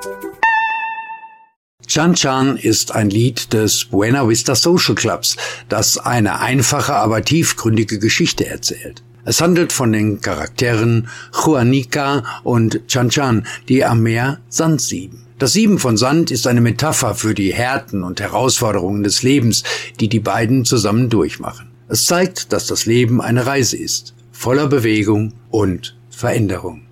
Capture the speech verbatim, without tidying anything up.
Chan Chan ist ein Lied des Buena Vista Social Clubs, das eine einfache, aber tiefgründige Geschichte erzählt. Es handelt von den Charakteren Juanica und Chan Chan, die am Meer Sand sieben. Das Sieben von Sand ist eine Metapher für die Härten und Herausforderungen des Lebens, die die beiden zusammen durchmachen. Es zeigt, dass das Leben eine Reise ist, voller Bewegung und Veränderung.